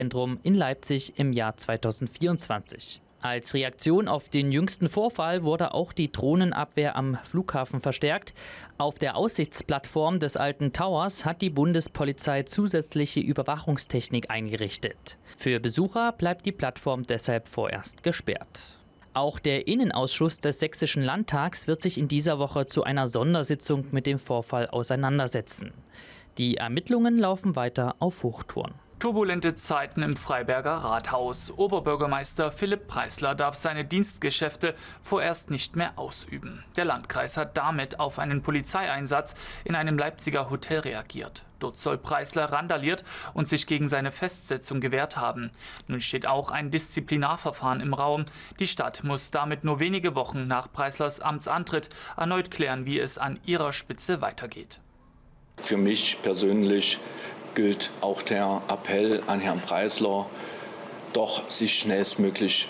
Zentrum in Leipzig im Jahr 2024. Als Reaktion auf den jüngsten Vorfall wurde auch die Drohnenabwehr am Flughafen verstärkt. Auf der Aussichtsplattform des alten Towers hat die Bundespolizei zusätzliche Überwachungstechnik eingerichtet. Für Besucher bleibt die Plattform deshalb vorerst gesperrt. Auch der Innenausschuss des Sächsischen Landtags wird sich in dieser Woche zu einer Sondersitzung mit dem Vorfall auseinandersetzen. Die Ermittlungen laufen weiter auf Hochtouren. Turbulente Zeiten im Freiberger Rathaus. Oberbürgermeister Philipp Preisler darf seine Dienstgeschäfte vorerst nicht mehr ausüben. Der Landkreis hat damit auf einen Polizeieinsatz in einem Leipziger Hotel reagiert. Dort soll Preisler randaliert und sich gegen seine Festsetzung gewehrt haben. Nun steht auch ein Disziplinarverfahren im Raum. Die Stadt muss damit nur wenige Wochen nach Preislers Amtsantritt erneut klären, wie es an ihrer Spitze weitergeht. Für mich persönlich gilt auch der Appell an Herrn Preisler, doch sich schnellstmöglich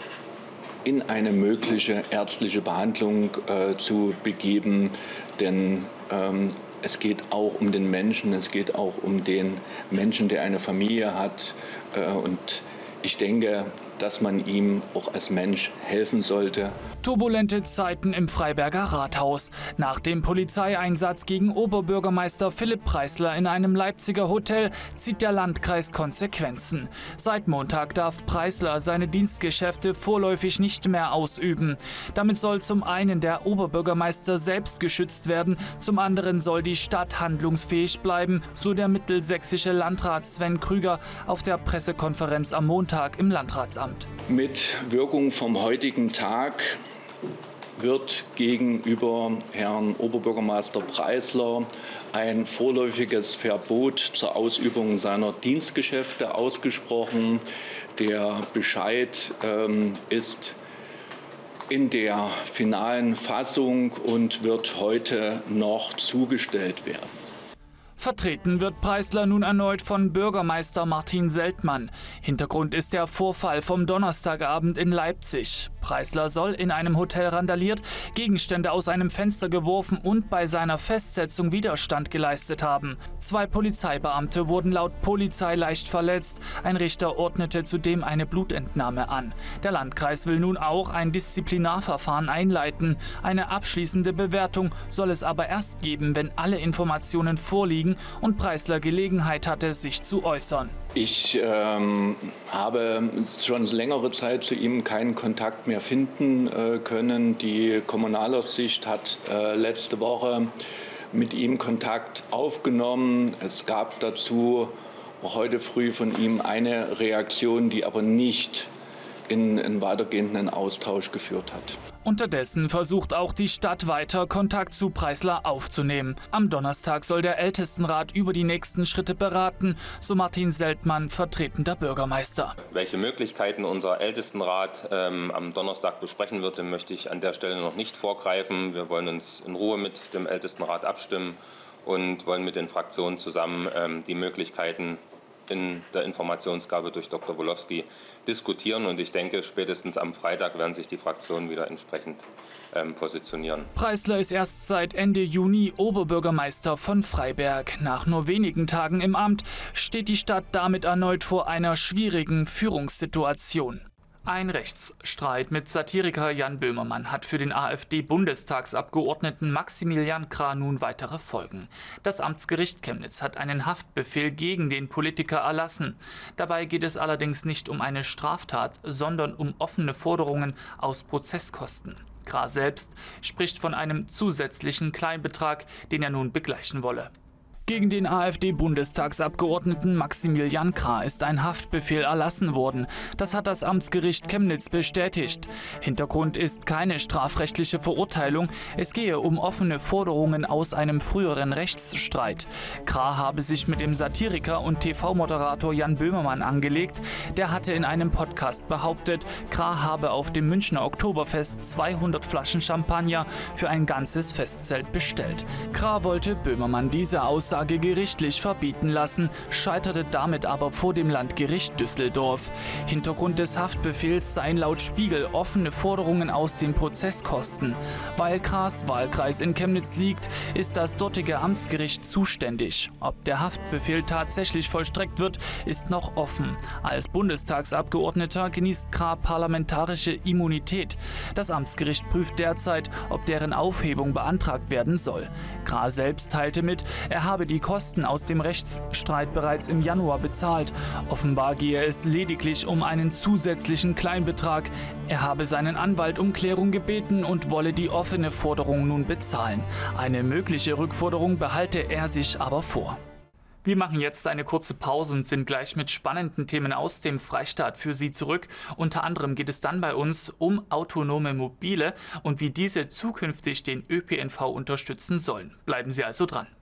in eine mögliche ärztliche Behandlung zu begeben. Denn es geht auch um den Menschen, es geht auch um den Menschen, der eine Familie hat. Und ich denke, dass man ihm auch als Mensch helfen sollte. Turbulente Zeiten im Freiberger Rathaus. Nach dem Polizeieinsatz gegen Oberbürgermeister Philipp Preisler in einem Leipziger Hotel zieht der Landkreis Konsequenzen. Seit Montag darf Preisler seine Dienstgeschäfte vorläufig nicht mehr ausüben. Damit soll zum einen der Oberbürgermeister selbst geschützt werden, zum anderen soll die Stadt handlungsfähig bleiben, so der mittelsächsische Landrat Sven Krüger auf der Pressekonferenz am Montag im Landratsamt. Mit Wirkung vom heutigen Tag wird gegenüber Herrn Oberbürgermeister Preisler ein vorläufiges Verbot zur Ausübung seiner Dienstgeschäfte ausgesprochen. Der Bescheid ist in der finalen Fassung und wird heute noch zugestellt werden. Vertreten wird Preisler nun erneut von Bürgermeister Martin Seltmann. Hintergrund ist der Vorfall vom Donnerstagabend in Leipzig. Preisler soll in einem Hotel randaliert, Gegenstände aus einem Fenster geworfen und bei seiner Festsetzung Widerstand geleistet haben. 2 Polizeibeamte wurden laut Polizei leicht verletzt. Ein Richter ordnete zudem eine Blutentnahme an. Der Landkreis will nun auch ein Disziplinarverfahren einleiten. Eine abschließende Bewertung soll es aber erst geben, wenn alle Informationen vorliegen und Preisler Gelegenheit hatte, sich zu äußern. Ich habe schon längere Zeit zu ihm keinen Kontakt mehr finden können. Die Kommunalaufsicht hat letzte Woche mit ihm Kontakt aufgenommen. Es gab dazu auch heute früh von ihm eine Reaktion, die aber nicht in einen weitergehenden Austausch geführt hat. Unterdessen versucht auch die Stadt weiter, Kontakt zu Preisler aufzunehmen. Am Donnerstag soll der Ältestenrat über die nächsten Schritte beraten, so Martin Seltmann, vertretender Bürgermeister. Welche Möglichkeiten unser Ältestenrat am Donnerstag besprechen wird, dem möchte ich an der Stelle noch nicht vorgreifen. Wir wollen uns in Ruhe mit dem Ältestenrat abstimmen und wollen mit den Fraktionen zusammen die Möglichkeiten in der Informationsgabe durch Dr. Wolowski diskutieren. Und ich denke, spätestens am Freitag werden sich die Fraktionen wieder entsprechend positionieren. Preisler ist erst seit Ende Juni Oberbürgermeister von Freiberg. Nach nur wenigen Tagen im Amt steht die Stadt damit erneut vor einer schwierigen Führungssituation. Ein Rechtsstreit mit Satiriker Jan Böhmermann hat für den AfD-Bundestagsabgeordneten Maximilian Krah nun weitere Folgen. Das Amtsgericht Chemnitz hat einen Haftbefehl gegen den Politiker erlassen. Dabei geht es allerdings nicht um eine Straftat, sondern um offene Forderungen aus Prozesskosten. Krah selbst spricht von einem zusätzlichen Kleinbetrag, den er nun begleichen wolle. Gegen den AfD-Bundestagsabgeordneten Maximilian Krah ist ein Haftbefehl erlassen worden. Das hat das Amtsgericht Chemnitz bestätigt. Hintergrund ist keine strafrechtliche Verurteilung. Es gehe um offene Forderungen aus einem früheren Rechtsstreit. Krah habe sich mit dem Satiriker und TV-Moderator Jan Böhmermann angelegt. Der hatte in einem Podcast behauptet, Krah habe auf dem Münchner Oktoberfest 200 Flaschen Champagner für ein ganzes Festzelt bestellt. Krah wollte Böhmermann diese Aussage Anlage gerichtlich verbieten lassen, scheiterte damit aber vor dem Landgericht Düsseldorf. Hintergrund des Haftbefehls seien laut Spiegel offene Forderungen aus den Prozesskosten. Weil Kraas Wahlkreis in Chemnitz liegt, ist das dortige Amtsgericht zuständig. Ob der Haftbefehl tatsächlich vollstreckt wird, ist noch offen. Als Bundestagsabgeordneter genießt Krah parlamentarische Immunität. Das Amtsgericht prüft derzeit, ob deren Aufhebung beantragt werden soll. Krah selbst teilte mit, er habe die Kosten aus dem Rechtsstreit bereits im Januar bezahlt. Offenbar gehe es lediglich um einen zusätzlichen Kleinbetrag. Er habe seinen Anwalt um Klärung gebeten und wolle die offene Forderung nun bezahlen. Eine mögliche Rückforderung behalte er sich aber vor. Wir machen jetzt eine kurze Pause und sind gleich mit spannenden Themen aus dem Freistaat für Sie zurück. Unter anderem geht es dann bei uns um autonome Mobile und wie diese zukünftig den ÖPNV unterstützen sollen. Bleiben Sie also dran.